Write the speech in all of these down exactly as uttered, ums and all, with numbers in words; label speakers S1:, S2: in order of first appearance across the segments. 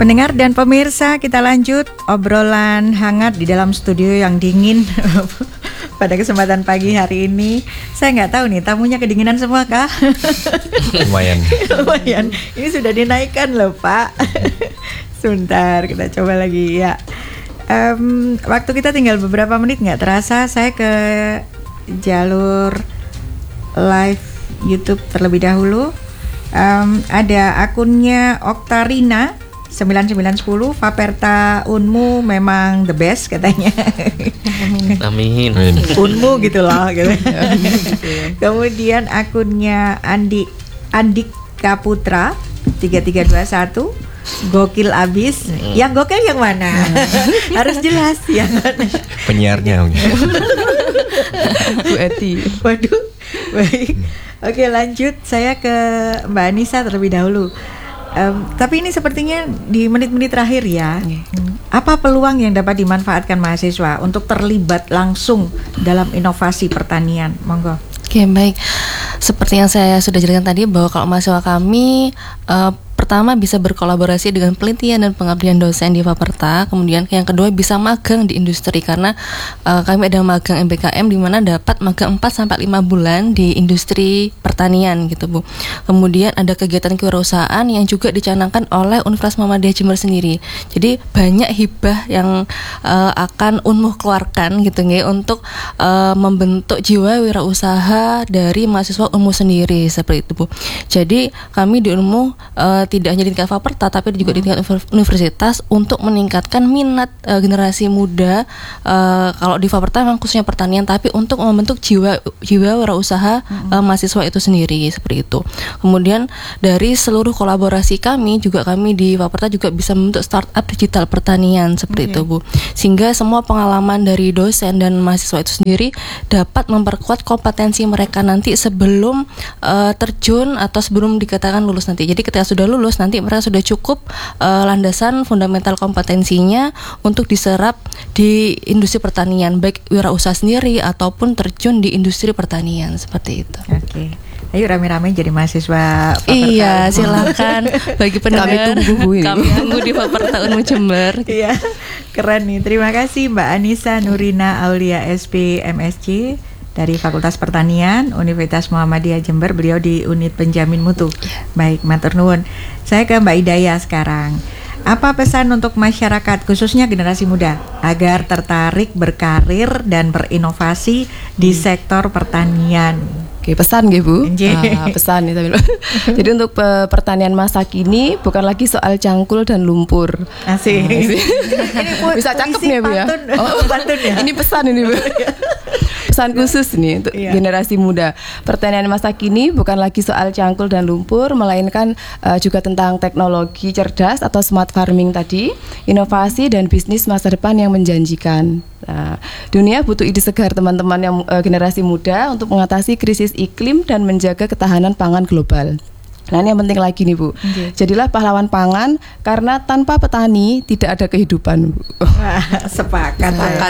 S1: Pendengar dan pemirsa, kita lanjut obrolan hangat di dalam studio yang dingin pada kesempatan pagi hari ini. Saya nggak tahu nih, tamunya kedinginan semua kah?
S2: Lumayan.
S1: Lumayan. Ini sudah dinaikkan loh Pak. Sebentar, kita coba lagi ya. Um, waktu kita tinggal beberapa menit, nggak terasa saya ke jalur live YouTube terlebih dahulu. Um, ada akunnya Oktarina sembilan sembilan satu nol, Faperta Unmu memang the best katanya.
S3: Amin.
S1: Unmu gitu loh gitu. Kemudian akunnya Andi Andika Putra tiga tiga dua satu, gokil abis. Hmm. Yang gokil yang mana? Harus jelas yang mana.
S2: Penyiarnya.
S1: Bu Eti. Waduh. Baik. Oke, lanjut saya ke Mbak Anissa terlebih dahulu. Um, tapi ini sepertinya di menit-menit terakhir ya. Hmm. Apa peluang yang dapat dimanfaatkan mahasiswa untuk terlibat langsung dalam inovasi pertanian? Monggo.
S4: Oke, baik. Seperti yang saya sudah jelaskan tadi, bahwa kalau mahasiswa kami uh, pertama bisa berkolaborasi dengan penelitian dan pengabdian dosen di Faperta. Kemudian yang kedua bisa magang di industri, karena uh, kami ada magang M B K M di mana dapat magang empat sampai lima bulan di industri pertanian gitu Bu. Kemudian ada kegiatan kewirausahaan yang juga dicanangkan oleh Universitas Muhammadiyah Jember sendiri. Jadi banyak hibah yang uh, akan Unmuh keluarkan gitu nggih untuk uh, membentuk jiwa wirausaha dari mahasiswa Unmuh sendiri seperti itu Bu. Jadi kami di Unmuh uh, tidak hanya di tingkat Faperta tapi juga di tingkat universitas untuk meningkatkan minat uh, generasi muda. Uh, kalau di Faperta memang khususnya pertanian, tapi untuk membentuk jiwa jiwa wirausaha uh, mahasiswa itu sendiri seperti itu. Kemudian dari seluruh kolaborasi kami juga kami di Faperta juga bisa membentuk startup digital pertanian seperti okay. itu Bu. Sehingga semua pengalaman dari dosen dan mahasiswa itu sendiri dapat memperkuat kompetensi mereka nanti sebelum uh, terjun atau sebelum dikatakan lulus nanti. Jadi ketika sudah lulus nanti mereka sudah cukup uh, landasan fundamental kompetensinya untuk diserap di industri pertanian, baik wirausaha sendiri ataupun terjun di industri pertanian seperti itu.
S1: Oke. Okay. Ayo rame-rame jadi mahasiswa Faperta.
S4: Iya, silakan bagi pendengar. Kami tunggu Bu. Kami tunggu di Faperta Unmu Jember.
S1: Iya. Keren nih. Terima kasih Mbak Anissa Nurina Aulia S P M S C dari Fakultas Pertanian Universitas Muhammadiyah Jember. Beliau di unit penjamin mutu. Baik, matur nuwun. Saya ke Mbak Hidayah sekarang. Apa pesan untuk masyarakat khususnya generasi muda agar tertarik berkarir dan berinovasi di sektor pertanian?
S5: Oke, pesan nggih Bu. Ah, pesan nih. Jadi untuk pe- pertanian masa kini bukan lagi soal cangkul dan lumpur.
S1: Asik.
S5: Ah, ini pu- bisa cakep nih Bu ya. Oh, pantun ya. Ini pesan ini Bu. Pesan khusus nih untuk iya. generasi muda. Pertanian masa kini bukan lagi soal cangkul dan lumpur, melainkan uh, juga tentang teknologi cerdas atau smart farming tadi, inovasi dan bisnis masa depan yang menjanjikan. Nah, dunia butuh ide segar teman-teman yang uh, generasi muda untuk mengatasi krisis iklim dan menjaga ketahanan pangan global. Nah ini yang penting lagi nih Bu. Okay. Jadilah pahlawan pangan, karena tanpa petani tidak ada kehidupan Bu.
S1: Wah, sepakat. Sepakat.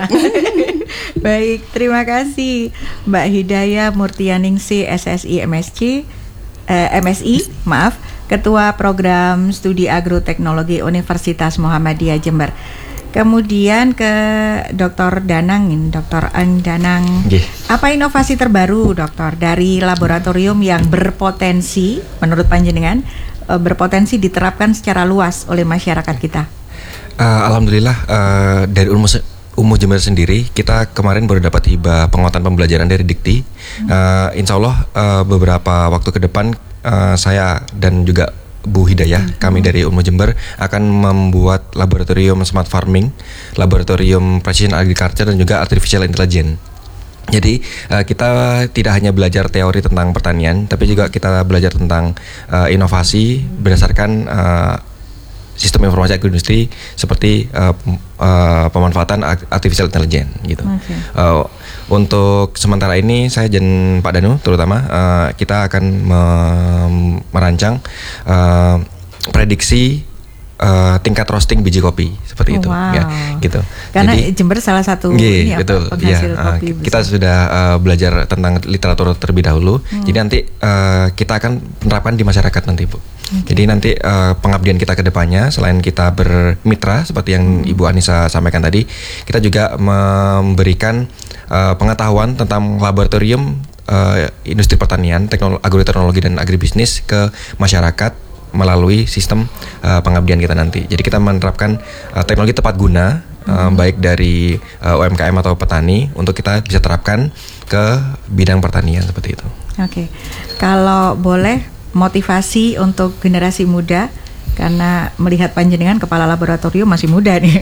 S1: Baik, terima kasih Mbak Hidayah Murtianingsih S S I M S C eh, M S I, maaf, Ketua Program Studi Agroteknologi Universitas Muhammadiyah Jember. Kemudian ke Doktor Danang, Doktor Ang Danang. Yeah. Apa inovasi terbaru Doktor dari laboratorium yang berpotensi menurut panjenengan berpotensi diterapkan secara luas oleh masyarakat kita?
S2: Uh, Alhamdulillah uh, dari Unmuh Unmuh Jember sendiri kita kemarin baru dapat hibah penguatan pembelajaran dari Dikti. Hmm. Uh, insya Allah uh, beberapa waktu ke depan uh, saya dan juga Bu Hidayah, hmm. kami dari Unmuh Jember akan membuat laboratorium smart farming, laboratorium precision agriculture dan juga artificial intelligence. Jadi uh, kita tidak hanya belajar teori tentang pertanian, tapi juga kita belajar tentang uh, inovasi berdasarkan uh, sistem informasi agroindustri seperti uh, uh, pemanfaatan artificial intelligence gitu. Okay. Uh, untuk sementara ini saya dan Pak Danu terutama uh, kita akan me- merancang uh, prediksi uh, tingkat roasting biji kopi seperti itu,
S1: wow.
S2: ya, gitu.
S1: Karena
S2: Jadi,
S1: Jember salah satu
S2: iya,
S1: ini
S2: betul,
S1: apa, penghasil
S2: ya,
S1: kopi
S2: uh, kita sudah uh, belajar tentang literatur terlebih dahulu. Hmm. Jadi nanti uh, kita akan menerapkan di masyarakat nanti, Bu. Okay. Jadi nanti uh, pengabdian kita ke depannya selain kita bermitra seperti yang hmm. Ibu Anissa sampaikan tadi, kita juga memberikan uh, pengetahuan tentang laboratorium uh, industri pertanian, teknologi, agroteknologi dan agribisnis ke masyarakat melalui sistem uh, pengabdian kita nanti. Jadi kita menerapkan uh, teknologi tepat guna uh, hmm. baik dari uh, U M K M atau petani untuk kita bisa terapkan ke bidang pertanian seperti itu.
S1: Oke, okay. Kalau boleh motivasi untuk generasi muda, karena melihat panjenengan kepala laboratorium masih muda nih,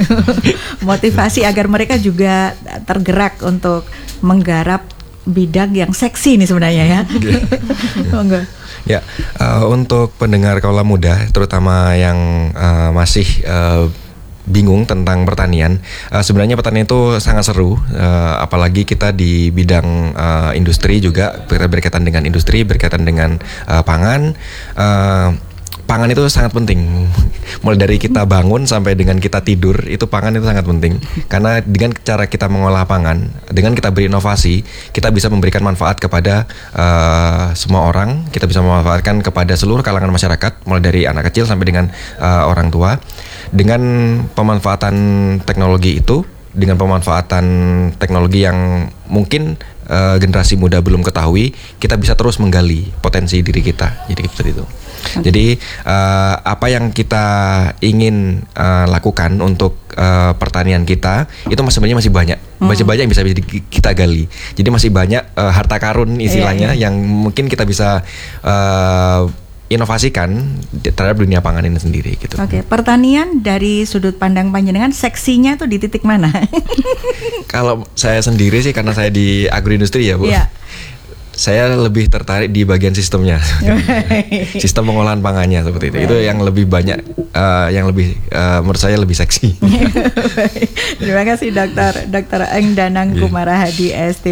S1: motivasi agar mereka juga tergerak untuk menggarap bidang yang seksi nih sebenarnya ya. Monggo.
S2: Ya, uh, untuk pendengar kaula muda, terutama yang uh, masih uh, bingung tentang pertanian, uh, sebenarnya pertanian itu sangat seru, uh, apalagi kita di bidang uh, industri juga ber- berkaitan dengan industri, berkaitan dengan uh, pangan. Uh, Pangan itu sangat penting. Mulai dari kita bangun sampai dengan kita tidur, itu pangan itu sangat penting. Karena dengan cara kita mengolah pangan, dengan kita berinovasi, kita bisa memberikan manfaat kepada uh, semua orang. Kita bisa memanfaatkan kepada seluruh kalangan masyarakat, mulai dari anak kecil sampai dengan uh, orang tua. Dengan pemanfaatan teknologi itu, dengan pemanfaatan teknologi yang mungkin uh, generasi muda belum ketahui, kita bisa terus menggali potensi diri kita. Jadi seperti itu. Jadi uh, apa yang kita ingin uh, lakukan untuk uh, pertanian kita itu sebenarnya masih banyak, hmm. masih banyak yang bisa kita gali. Jadi masih banyak uh, harta karun istilahnya, yeah, yeah. yang mungkin kita bisa uh, inovasikan terhadap dunia pangan ini sendiri gitu.
S1: Oke, okay. Pertanian dari sudut pandang panjenengan seksinya tuh di titik mana?
S2: Kalau saya sendiri sih, karena saya di agroindustri ya, Bu.
S1: Yeah.
S2: Saya lebih tertarik di bagian sistemnya, sistem pengolahan pangannya seperti itu. Itu yang lebih banyak, uh, yang lebih uh, menurut saya lebih seksi.
S1: Terima kasih Dokter Dokter Eng Danang Kumarahadi S T